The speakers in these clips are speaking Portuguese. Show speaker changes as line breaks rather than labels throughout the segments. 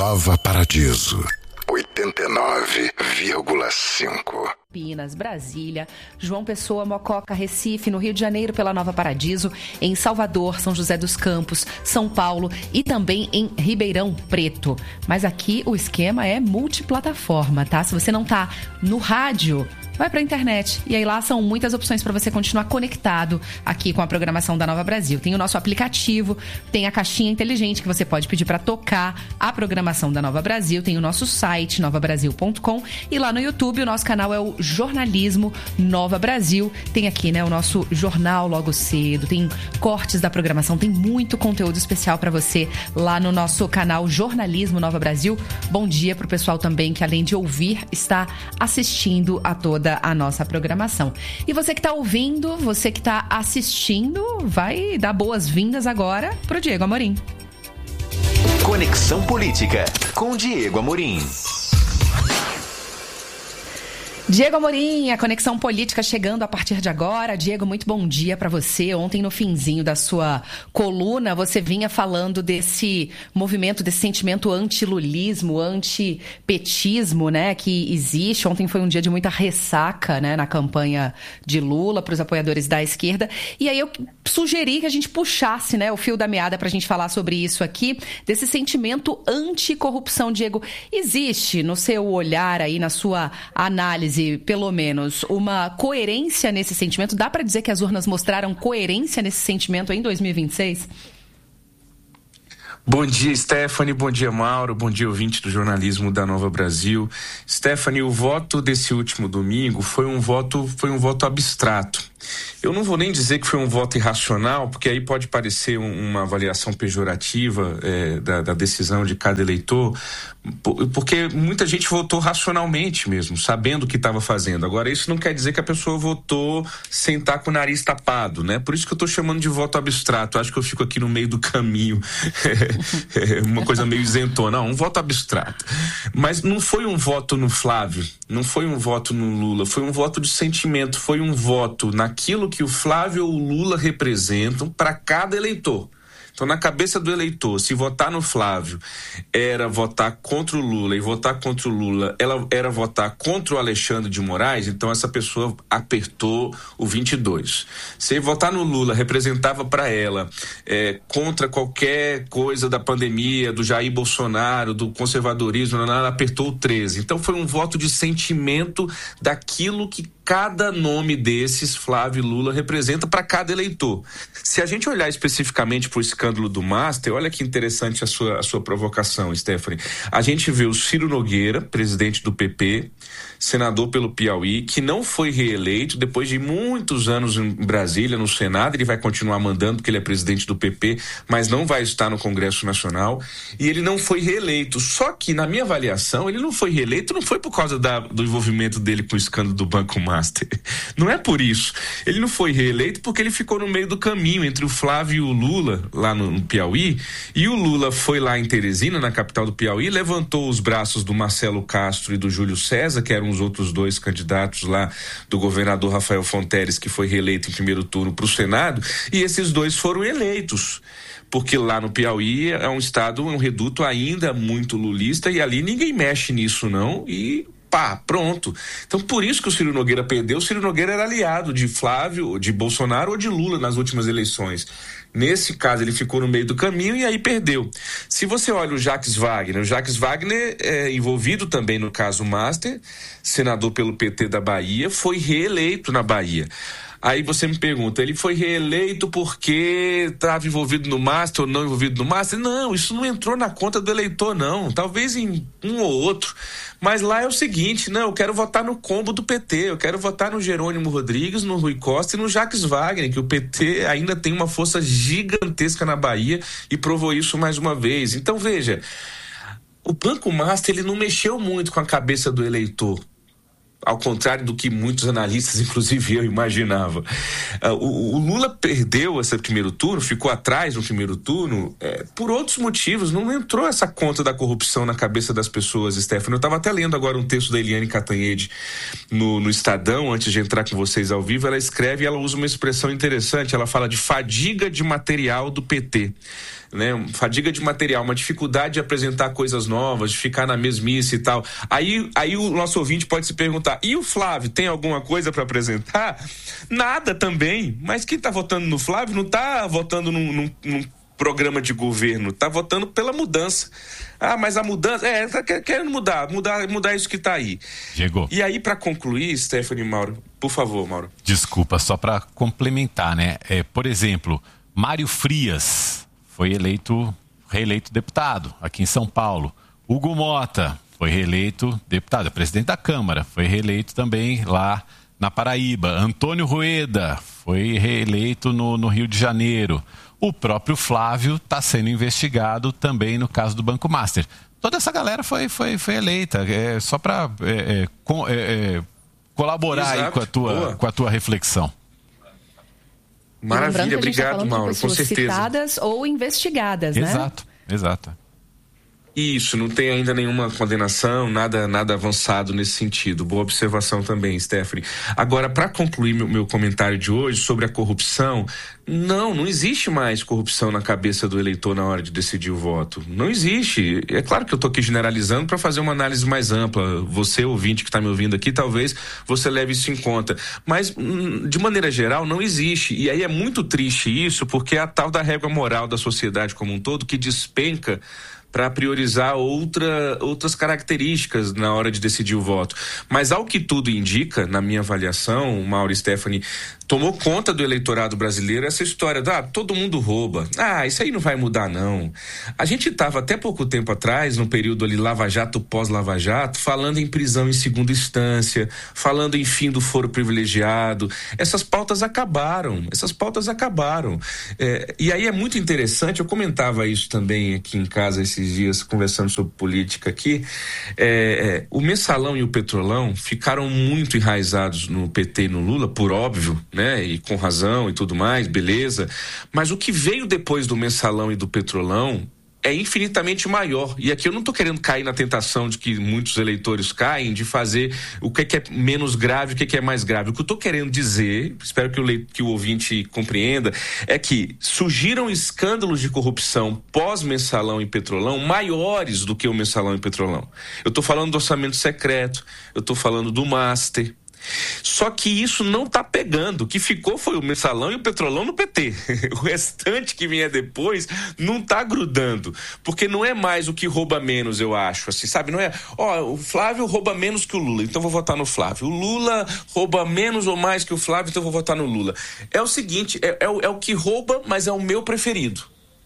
Nova Paradiso 89,5.
Campinas, Brasília, João Pessoa, Mococa, Recife, no Rio de Janeiro pela Nova Paradiso, em Salvador, São José dos Campos, São Paulo e também em Ribeirão Preto. Mas aqui o esquema é multiplataforma, tá? Se você não tá no rádio, vai pra internet. E aí lá são muitas opções para você continuar conectado aqui com a programação da Nova Brasil. Tem o nosso aplicativo, tem a caixinha inteligente que você pode pedir para tocar a programação da Nova Brasil. Tem o nosso site, novabrasil.com. E lá no YouTube, o nosso canal é o Jornalismo Nova Brasil. Tem aqui, né, o nosso jornal logo cedo. Tem cortes da programação, tem muito conteúdo especial para você lá no nosso canal Jornalismo Nova Brasil. Bom dia pro pessoal também que, além de ouvir, está assistindo a toda a nossa programação. E você que está ouvindo, você que está assistindo, vai dar boas-vindas agora pro Diego Amorim.
Conexão Política com Diego Amorim.
Diego Amorim, a Conexão Política chegando a partir de agora. Diego, muito bom dia para você. Ontem, no finzinho da sua coluna, você vinha falando desse movimento, desse sentimento anti-lulismo, anti-petismo, né, que existe. Ontem foi um dia de muita ressaca, né, na campanha de Lula para os apoiadores da esquerda. E aí eu sugeri que a gente puxasse, né, o fio da meada para a gente falar sobre isso aqui, desse sentimento anticorrupção. Diego, existe no seu olhar aí, na sua análise, pelo menos, uma coerência nesse sentimento? Dá para dizer que as urnas mostraram coerência nesse sentimento em 2026?
Bom dia, Stephanie. Bom dia, Mauro. Bom dia, ouvinte do jornalismo da Nova Brasil. Stephanie, o voto desse último domingo foi um voto abstrato. Eu não vou nem dizer que foi um voto irracional, porque aí pode parecer uma avaliação pejorativa da decisão de cada eleitor, porque muita gente votou racionalmente mesmo, sabendo o que estava fazendo. Agora, isso não quer dizer que a pessoa votou sem estar com o nariz tapado, né? Por isso que eu estou chamando de voto abstrato. Acho que eu fico aqui no meio do caminho, uma coisa meio isentona. Não, um voto abstrato. Mas não foi um voto no Flávio, não foi um voto no Lula, foi um voto de sentimento, foi um voto naquilo que o Flávio ou o Lula representam para cada eleitor. Então, na cabeça do eleitor, se votar no Flávio era votar contra o Lula e votar contra o Lula ela era votar contra o Alexandre de Moraes, então essa pessoa apertou o 22. Se votar no Lula representava para ela contra qualquer coisa da pandemia, do Jair Bolsonaro, do conservadorismo, ela apertou o 13. Então, foi um voto de sentimento daquilo que cada nome desses, Flávio e Lula, representa para cada eleitor. Se a gente olhar especificamente para o escândalo do Master, olha que interessante a sua provocação, Stephanie. A gente vê o Ciro Nogueira, presidente do PP, senador pelo Piauí, que não foi reeleito depois de muitos anos em Brasília, no Senado. Ele vai continuar mandando porque ele é presidente do PP, mas não vai estar no Congresso Nacional, e ele não foi reeleito. Só que, na minha avaliação, ele não foi reeleito, não foi por causa do envolvimento dele com o escândalo do Banco Master. Não é por isso. Ele não foi reeleito porque ele ficou no meio do caminho entre o Flávio e o Lula, lá no Piauí, e o Lula foi lá em Teresina, na capital do Piauí, levantou os braços do Marcelo Castro e do Júlio César, que eram os outros dois candidatos lá do governador Rafael Fonteles, que foi reeleito em primeiro turno para o Senado, e esses dois foram eleitos. Porque lá no Piauí é um estado, um reduto ainda muito lulista, e ali ninguém mexe nisso não, e pronto. Então, por isso que o Ciro Nogueira perdeu. O Ciro Nogueira era aliado de Flávio, de Bolsonaro ou de Lula nas últimas eleições. Nesse caso, ele ficou no meio do caminho e aí perdeu. Se você olha o Jacques Wagner é envolvido também no caso Master, senador pelo PT da Bahia, foi reeleito na Bahia. Aí você me pergunta, ele foi reeleito porque estava envolvido no Master ou não envolvido no Master? Não, isso não entrou na conta do eleitor, não. Talvez em um ou outro. Mas lá é o seguinte, não, eu quero votar no combo do PT, eu quero votar no Jerônimo Rodrigues, no Rui Costa e no Jacques Wagner, que o PT ainda tem uma força gigantesca na Bahia e provou isso mais uma vez. Então, veja, o Banco Master, ele não mexeu muito com a cabeça do eleitor. Ao contrário do que muitos analistas, inclusive eu, imaginava. O Lula perdeu esse primeiro turno, ficou atrás no primeiro turno, por outros motivos. Não entrou essa conta da corrupção na cabeça das pessoas, Stephanie. Eu estava até lendo agora um texto da Eliane Catanhede no Estadão, antes de entrar com vocês ao vivo. Ela escreve e ela usa uma expressão interessante. Ela fala de fadiga de material do PT. né? Fadiga de material, uma dificuldade de apresentar coisas novas, de ficar na mesmice e tal. Aí o nosso ouvinte pode se perguntar, e o Flávio, tem alguma coisa para apresentar? Nada também, mas quem está votando no Flávio não está votando num programa de governo, está votando pela mudança. Mas a mudança, tá querendo mudar isso que está aí.
Diego.
E aí, para concluir, Stephanie, Mauro, por favor, Mauro.
Desculpa, só para complementar, né? Por exemplo, Mário Frias foi reeleito deputado aqui em São Paulo. Hugo Mota foi reeleito deputado, presidente da Câmara, foi reeleito também lá na Paraíba. Antônio Rueda foi reeleito no Rio de Janeiro. O próprio Flávio está sendo investigado também no caso do Banco Master. Toda essa galera foi eleita, só para colaborar aí com a tua reflexão.
Maravilha, obrigado, Mauro, com certeza.
Citadas ou investigadas, né?
Exato.
Isso, não tem ainda nenhuma condenação, nada avançado nesse sentido. Boa observação também, Stephanie. Agora, para concluir meu comentário de hoje sobre a corrupção, não existe mais corrupção na cabeça do eleitor na hora de decidir o voto. Não existe. É claro que eu estou aqui generalizando para fazer uma análise mais ampla. Você, ouvinte que está me ouvindo aqui, talvez você leve isso em conta. Mas, de maneira geral, não existe. E aí é muito triste isso, porque é a tal da régua moral da sociedade como um todo que despenca para priorizar outras características na hora de decidir o voto. Mas ao que tudo indica, na minha avaliação, Mauro e Stephanie, tomou conta do eleitorado brasileiro essa história todo mundo rouba. Isso aí não vai mudar, não. A gente estava até pouco tempo atrás, no período ali Lava Jato, pós-Lava Jato, falando em prisão em segunda instância, falando em fim do foro privilegiado. Essas pautas acabaram. E aí é muito interessante, eu comentava isso também aqui em casa esses dias, conversando sobre política aqui, o Mensalão e o Petrolão ficaram muito enraizados no PT e no Lula, por óbvio, né? E com razão e tudo mais, beleza. Mas o que veio depois do Mensalão e do Petrolão é infinitamente maior. E aqui eu não estou querendo cair na tentação de que muitos eleitores caem de fazer o que é menos grave, o que é mais grave. O que eu estou querendo dizer, espero que o ouvinte compreenda, é que surgiram escândalos de corrupção pós-Mensalão e Petrolão maiores do que o Mensalão e Petrolão. Eu estou falando do orçamento secreto, eu estou falando do Master. Só que isso não está pegando. O que ficou foi o Mensalão e o Petrolão no PT. O restante que vier depois não está grudando. Porque não é mais o que rouba menos, eu acho. Assim, sabe? Não é, o Flávio rouba menos que o Lula, então vou votar no Flávio. O Lula rouba menos ou mais que o Flávio, então vou votar no Lula. É o seguinte, é o que rouba, mas é o meu preferido.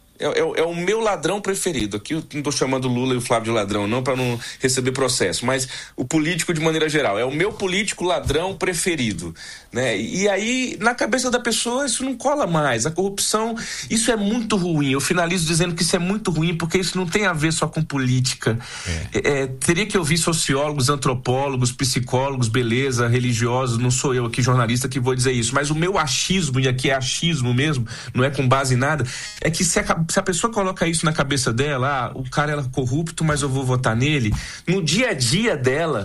É o meu ladrão preferido. Aqui eu não estou chamando o Lula e o Flávio de ladrão, não, para não receber processo, mas o político de maneira geral. É o meu político ladrão preferido, né? E aí, na cabeça da pessoa, isso não cola mais. A corrupção, isso é muito ruim. Eu finalizo dizendo que isso é muito ruim, porque isso não tem a ver só com política. Teria que ouvir sociólogos, antropólogos, psicólogos, beleza, religiosos. Não sou eu aqui, jornalista, que vou dizer isso. Mas o meu achismo, e aqui é achismo mesmo, não é com base em nada, é que se a pessoa coloca isso na cabeça dela, o cara é corrupto, mas eu vou votar nele, no dia a dia dela,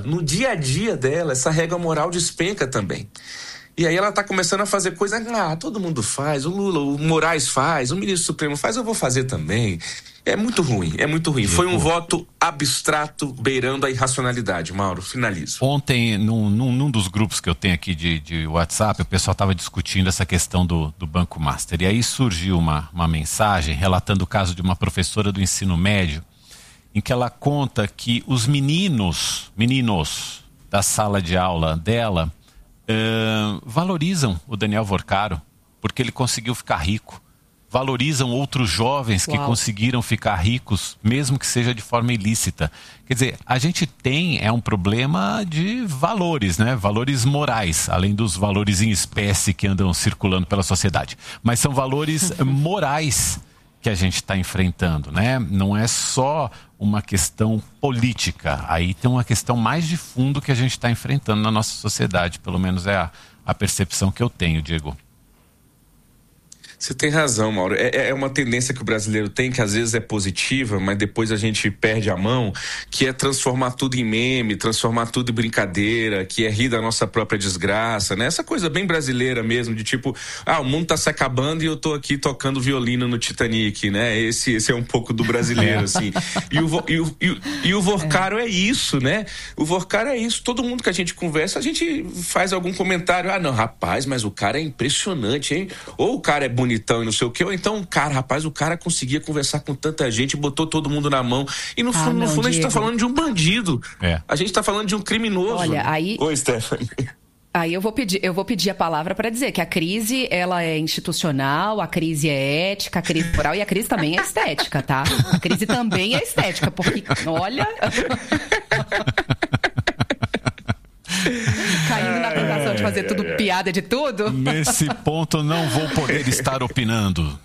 essa regra moral despenca também. E aí ela tá começando a fazer coisa, todo mundo faz, o Lula, o Moraes faz, o ministro Supremo faz, eu vou fazer também. É muito ruim. Foi um voto abstrato, beirando a irracionalidade. Mauro, finalizo.
Ontem, num dos grupos que eu tenho aqui de WhatsApp, o pessoal estava discutindo essa questão do Banco Master. E aí surgiu uma mensagem relatando o caso de uma professora do ensino médio, em que ela conta que os meninos da sala de aula dela valorizam o Daniel Vorcaro, porque ele conseguiu ficar rico. Valorizam outros jovens que conseguiram ficar ricos, mesmo que seja de forma ilícita. Quer dizer, a gente tem um problema de valores, né? Valores morais, além dos valores em espécie que andam circulando pela sociedade. Mas são valores morais que a gente está enfrentando, né? Não é só uma questão política. Aí tem uma questão mais de fundo que a gente está enfrentando na nossa sociedade. Pelo menos é a percepção que eu tenho, Diego.
Você tem razão, Mauro. É uma tendência que o brasileiro tem, que às vezes é positiva, mas depois a gente perde a mão, que é transformar tudo em meme, transformar tudo em brincadeira, que é rir da nossa própria desgraça, né? Essa coisa bem brasileira mesmo, de tipo, o mundo tá se acabando e eu tô aqui tocando violino no Titanic, né? Esse é um pouco do brasileiro, assim. E o Vorcaro é isso, né? O Vorcaro é isso. Todo mundo que a gente conversa, a gente faz algum comentário. Não, rapaz, mas o cara é impressionante, hein? Ou o cara é bonitão e não sei o quê, ou então, o cara conseguia conversar com tanta gente, botou todo mundo na mão. E no fundo, a gente tá falando de um bandido. A gente tá falando de um criminoso.
Olha, aí...
Oi, Stephanie.
Aí eu vou pedir a palavra para dizer que a crise, ela é institucional, a crise é ética, a crise moral e a crise também é estética, tá? A crise também é estética, porque, olha... Caindo na tentação de fazer tudo piada de tudo.
Nesse ponto não vou poder estar opinando.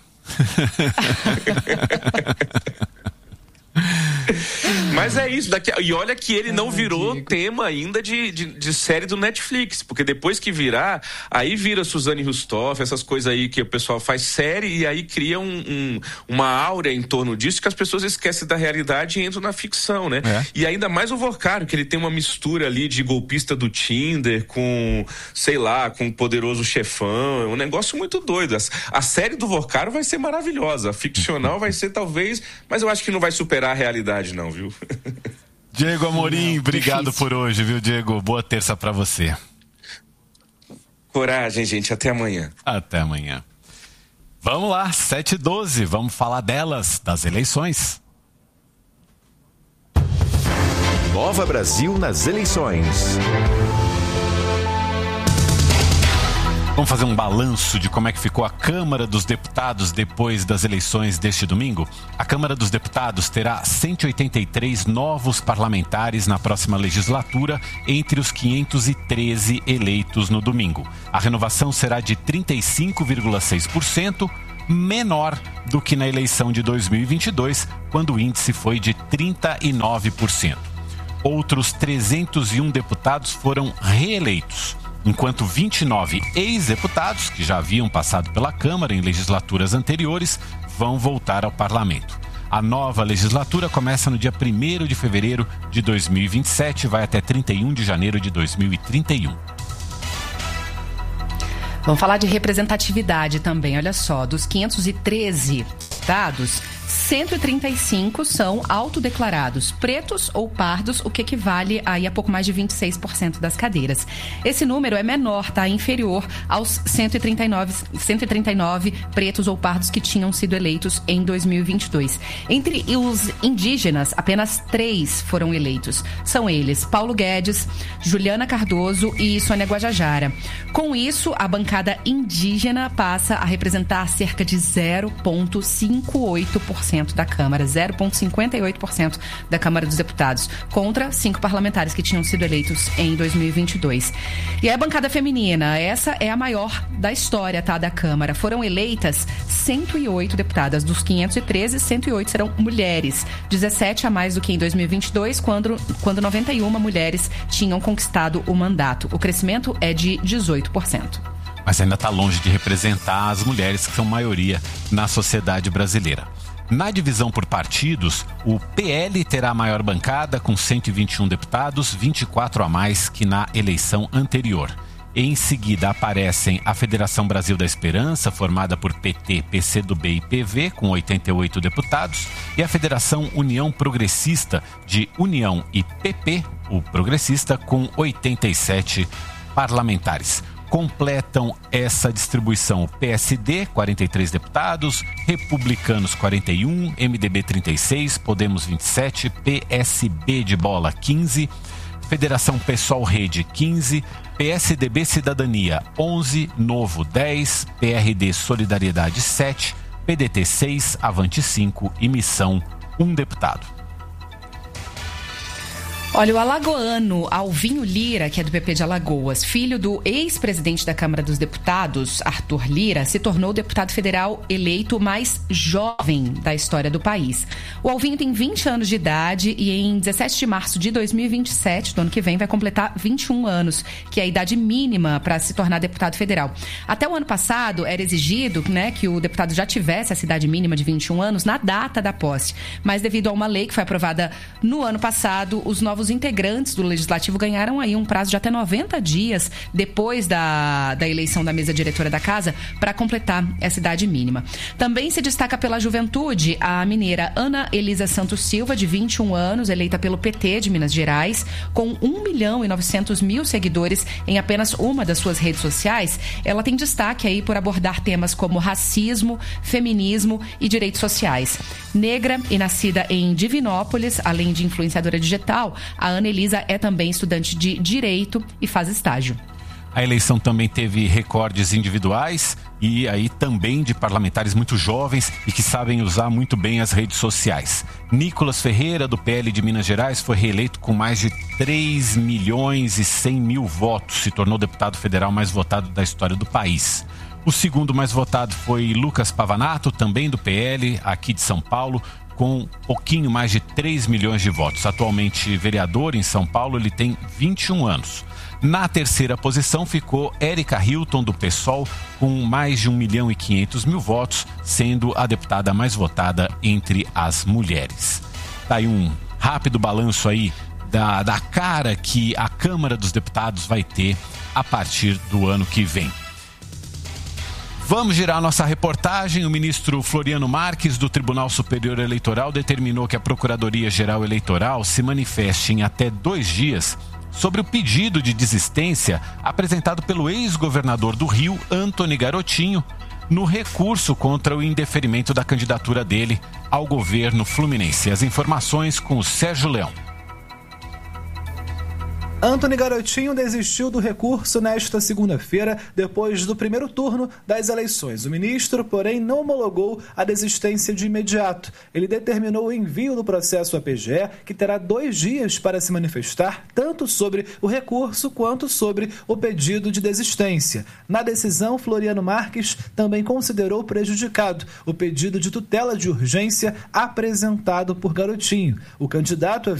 Mas é isso, e olha que ele não virou tema ainda de série do Netflix, porque depois que virar, aí vira Suzane Rustoff, essas coisas aí que o pessoal faz série e aí cria uma áurea em torno disso que as pessoas esquecem da realidade e entram na ficção, né? E ainda mais o Vorcaro, que ele tem uma mistura ali de golpista do Tinder com, sei lá, com um poderoso chefão, é um negócio muito doido. A série do Vorcaro vai ser maravilhosa, a ficcional vai ser talvez, mas eu acho que não vai superar a realidade não, viu?
Diego Amorim, obrigado por hoje, viu, Diego? Boa terça pra você.
Coragem, gente. Até amanhã.
Até amanhã. Vamos lá, 7h12. Vamos falar delas, das eleições.
Nova Brasil nas eleições.
Vamos fazer um balanço de como é que ficou a Câmara dos Deputados depois das eleições deste domingo? A Câmara dos Deputados terá 183 novos parlamentares na próxima legislatura, entre os 513 eleitos no domingo. A renovação será de 35,6%, menor do que na eleição de 2022, quando o índice foi de 39%. Outros 301 deputados foram reeleitos, enquanto 29 ex-deputados, que já haviam passado pela Câmara em legislaturas anteriores, vão voltar ao Parlamento. A nova legislatura começa no dia 1º de fevereiro de 2027 e vai até 31 de janeiro de 2031.
Vamos falar de representatividade também, olha só, dos 513 deputados, 135 são autodeclarados pretos ou pardos, o que equivale aí a pouco mais de 26% das cadeiras. Esse número é menor, tá? Inferior aos 139 pretos ou pardos que tinham sido eleitos em 2022. Entre os indígenas, apenas 3 foram eleitos. São eles Paulo Guedes, Juliana Cardoso e Sônia Guajajara. Com isso, a bancada indígena passa a representar cerca de 0,58% da Câmara, 0,58% da Câmara dos Deputados, contra 5 parlamentares que tinham sido eleitos em 2022. E a bancada feminina, essa é a maior da história, tá, da Câmara. Foram eleitas 108 deputadas, dos 513, 108 serão mulheres, 17 a mais do que em 2022, quando 91 mulheres tinham conquistado o mandato. O crescimento é de 18%.
Mas ainda está longe de representar as mulheres, que são maioria na sociedade brasileira. Na divisão por partidos, o PL terá a maior bancada, com 121 deputados, 24 a mais que na eleição anterior. Em seguida aparecem a Federação Brasil da Esperança, formada por PT, PCdoB e PV, com 88 deputados, e a Federação União Progressista de União e PP, o Progressista, com 87 parlamentares. Completam essa distribuição o PSD, 43 deputados, Republicanos, 41, MDB, 36, Podemos, 27, PSB de bola, 15, Federação PSOL Rede, 15, PSDB Cidadania, 11, Novo, 10, PRD Solidariedade, 7, PDT, 6, Avante, 5 e Missão, 1 deputado.
Olha, o alagoano Alvinho Lira, que é do PP de Alagoas, filho do ex-presidente da Câmara dos Deputados, Arthur Lira, se tornou o deputado federal eleito mais jovem da história do país. O Alvinho tem 20 anos de idade e em 17 de março de 2027, do ano que vem, vai completar 21 anos, que é a idade mínima para se tornar deputado federal. Até o ano passado, era exigido, que o deputado já tivesse essa idade mínima de 21 anos na data da posse. Mas devido a uma lei que foi aprovada no ano passado, os novos integrantes do Legislativo ganharam aí um prazo de até 90 dias depois da eleição da mesa diretora da Casa para completar essa idade mínima. Também se destaca pela juventude a mineira Ana Elisa Santos Silva, de 21 anos, eleita pelo PT de Minas Gerais, com 1.900.000 seguidores em apenas uma das suas redes sociais. Ela tem destaque aí por abordar temas como racismo, feminismo e direitos sociais. Negra e nascida em Divinópolis, além de influenciadora digital, a Ana Elisa é também estudante de Direito e faz estágio.
A eleição também teve recordes individuais e aí também de parlamentares muito jovens e que sabem usar muito bem as redes sociais. Nicolas Ferreira, do PL de Minas Gerais, foi reeleito com mais de 3.100.000 votos. Se tornou o deputado federal mais votado da história do país. O segundo mais votado foi Lucas Pavanato, também do PL, aqui de São Paulo, com pouquinho mais de 3 milhões de votos. Atualmente vereador em São Paulo, ele tem 21 anos. Na terceira posição ficou Érica Hilton, do PSOL, com mais de 1.500.000 votos, sendo a deputada mais votada entre as mulheres. Tá aí um rápido balanço aí da cara que a Câmara dos Deputados vai ter a partir do ano que vem. Vamos girar nossa reportagem. O ministro Floriano Marques, do Tribunal Superior Eleitoral, determinou que a Procuradoria-Geral Eleitoral se manifeste em até 2 dias sobre o pedido de desistência apresentado pelo ex-governador do Rio, Antony Garotinho, no recurso contra o indeferimento da candidatura dele ao governo fluminense. As informações com o Sérgio Leão.
Antony Garotinho desistiu do recurso nesta segunda-feira, depois do primeiro turno das eleições. O ministro, porém, não homologou a desistência de imediato. Ele determinou o envio do processo à PGE, que terá 2 dias para se manifestar, tanto sobre o recurso quanto sobre o pedido de desistência. Na decisão, Floriano Marques também considerou prejudicado o pedido de tutela de urgência apresentado por Garotinho. O candidato